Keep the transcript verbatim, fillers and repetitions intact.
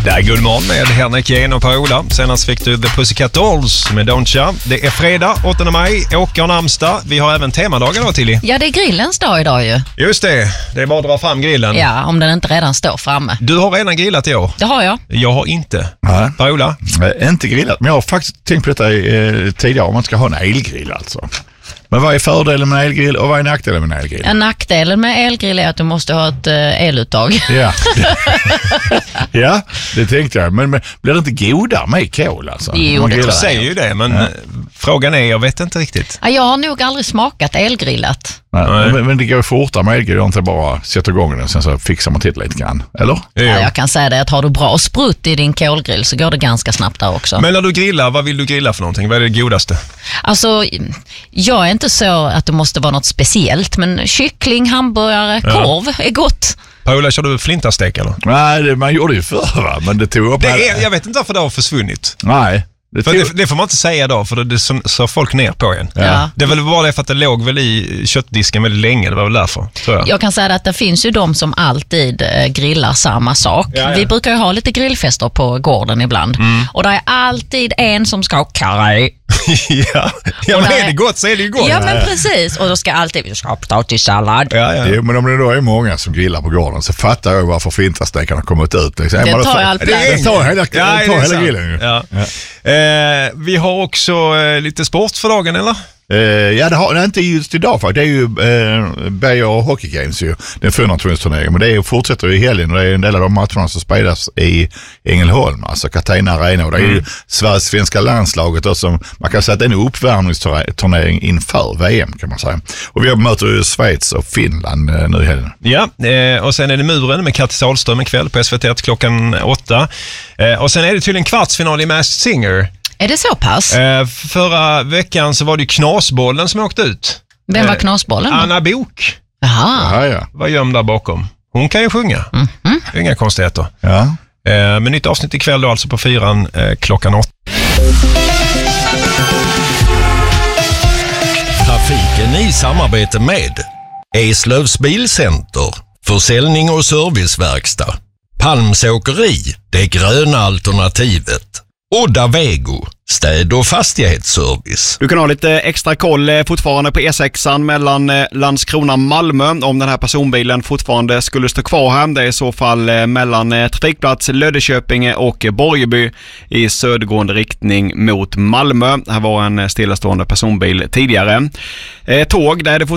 Det är Guldmorgon med Henrik Jen och Per-Ola. Senast fick du The Pussycat Dolls med Don't. Det är fredag, åttonde maj, Åker och Namstad. Vi har även temadagen då, Tilly. Ja, det är grillens dag idag ju. Just det, det är bara att dra fram grillen. Ja, om den inte redan står framme. Du har redan grillat i år. Det har jag. Jag har inte. Nej. Per-Ola? Äh, inte grillat, men jag har faktiskt tänkt på detta eh, tidigare om man ska ha en elgrill alltså. Men vad är fördelen med en elgrill och vad är nackdelen med en elgrill? En nackdelen med elgrill är att du måste ha ett eh, eluttag. Ja. Ja, det tänkte jag. Men, men blir det inte godare med kol alltså? Jo, man det Jag tror säger ju det, men Ja. frågan är, jag vet inte riktigt. Ja, jag har nog aldrig smakat elgrillat. Nej, Nej. men, men det går fortare med elgrill, inte bara sätta igång den sen så fixar man till lite grann, eller? Ja, jag kan säga det, att har du bra sprutt i din kolgrill så går det ganska snabbt där också. Men när du grillar, vad vill du grilla för någonting? Vad är det godaste? Alltså, jag är inte så att det måste vara något speciellt, men kyckling, hamburgare, Ja. korv är gott. Per-Ola, kör du flintastek eller? Nej, det, man gjorde ju förr va, men det tog upp... Det är, jag vet inte varför det har försvunnit. Nej. Det För tog... det, det får man inte säga då, för det, det så, så folk ner på en. Ja. Det är väl bara det för att det låg väl i köttdisken väldigt länge, det var väl därför, tror jag. Jag kan säga att det finns ju de som alltid eh, grillar samma sak. Ja, ja. Vi brukar ju ha lite grillfester på gården ibland. Mm. Och det är alltid en som ska ha karaj. ja, ja Och men när- är det gott så är det ju gott. Ja, men precis. Och då ska alltid vi ska ha potatissallad. Ja, ja. Jo, men om det då är många som grillar på gården så fattar jag varför flintastekarna har kommit ut. Liksom. Det Man tar får- ju allt det, plats. det tar hela, Ja, det det tar är hela sant. grillen ju. Ja. Eh, vi har också eh, lite sport för dagen, eller? Eh, ja, det har, nej, inte just idag faktiskt. Det är ju eh, Beijer Hockey Games ju. Den fyra-nationsturneringen. Men det är ju, fortsätter ju i helgen och det är en del av de matcherna som spelas i Ängelholm, alltså Katarina Arena. Och det är ju Sveriges svenska landslaget då, som man kan säga att det är en uppvärmningsturnering inför V M kan man säga. Och vi möter ju Schweiz och Finland eh, nu i helgen. Ja, eh, och sen är det Muren med Kattis Ahlström ikväll på S V T ett klockan åtta. Eh, och sen är det tydligen kvartsfinal i Masked Singer. Är det så pass? Eh, förra veckan så var det ju Knasbollen som åkte ut. Vem var eh, knasbollen då? Anna Bok Jaha. Ja, ja. var gömd där bakom. Hon kan ju sjunga. Mhm. Det är inga konstigheter. Ja. Eh, men nytt avsnitt ikväll då alltså på fyran eh, klockan åtta. Trafiken i samarbete med Eslövs Bilcenter, försäljning och serviceverkstad, Palms Åkeri, det gröna alternativet, Odda Vego, städ- och fastighetsservice. Du kan ha lite extra koll eh, fortfarande på E sexan mellan eh, Landskrona och Malmö om den här personbilen fortfarande skulle stå kvar här. Det är i så fall eh, mellan eh, trafikplats Löddeköpinge och eh, Borgeby i södergående riktning mot Malmö. Här var en eh, stillastående personbil tidigare. Eh, tåg, där är det